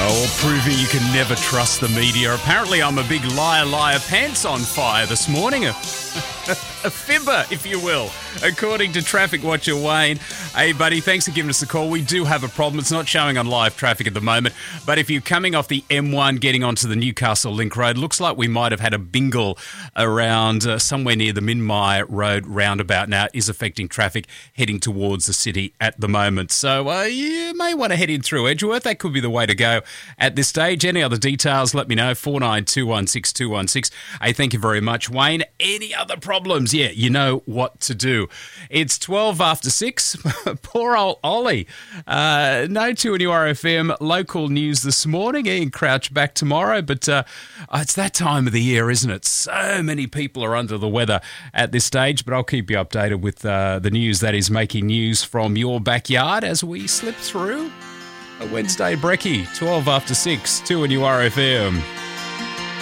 all proving you can never trust the media. Apparently, I'm a big liar, pants on fire this morning. A fibber, if you will, according to Traffic Watcher Wayne. Hey, buddy, thanks for giving us a call. We do have a problem. It's not showing on live traffic at the moment, but if you're coming off the M1 getting onto the Newcastle Link Road, looks like we might have had a bingle around somewhere near the Minmai Road roundabout. Now, it is affecting traffic heading towards the city at the moment. So you may want to head in through Edgeworth. That could be the way to go at this stage. Any other details, let me know. 49216216. Hey, thank you very much, Wayne. Any other problems? Yeah, you know what to do. It's 12 after 6. Poor old Ollie. No 2NURFM local news this morning. Ian Crouch back tomorrow, but it's that time of the year, isn't it? So many people are under the weather at this stage, but I'll keep you updated with the news that is making news from your backyard as we slip through a Wednesday brekkie. 12 after 6, 2NURFM.